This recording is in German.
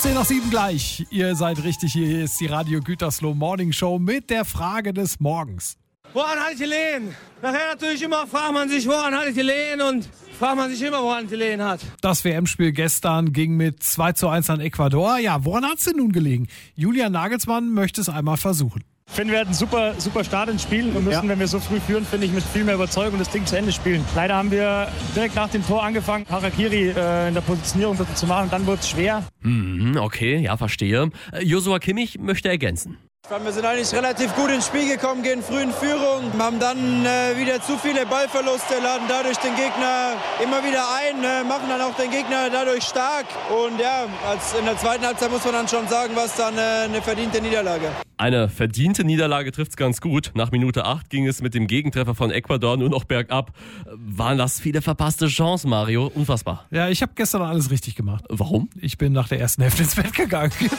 10 nach 7 gleich. Ihr seid richtig, hier ist die Radio Gütersloh Morning Show mit der Frage des Morgens. Woran hatte ich gelegen? Nachher natürlich immer fragt man sich, woran hatte ich gelegen, und fragt man sich immer, woran ich gelegen hat. Das WM-Spiel gestern ging mit 2:1 an Ecuador. Ja, woran hat es denn nun gelegen? Julian Nagelsmann möchte es einmal versuchen. Ich finde, wir hatten einen super Start ins Spiel und müssen, wenn wir so früh führen, finde ich, mit viel mehr Überzeugung das Ding zu Ende spielen. Leider haben wir direkt nach dem Tor angefangen, Harakiri in der Positionierung zu machen, und dann wurde es schwer. Okay, ja, verstehe. Joshua Kimmich möchte ergänzen. Wir sind eigentlich relativ gut ins Spiel gekommen, gehen früh in Führung, haben dann wieder zu viele Ballverluste, laden dadurch den Gegner immer wieder ein, machen dann auch den Gegner dadurch stark. Und ja, in der zweiten Halbzeit muss man dann schon sagen, was dann eine verdiente Niederlage. Eine verdiente Niederlage trifft's ganz gut. Nach Minute 8 ging es mit dem Gegentreffer von Ecuador nur noch bergab. Waren das viele verpasste Chancen, Mario? Unfassbar. Ja, ich habe gestern alles richtig gemacht. Warum? Ich bin nach der ersten Hälfte ins Bett gegangen.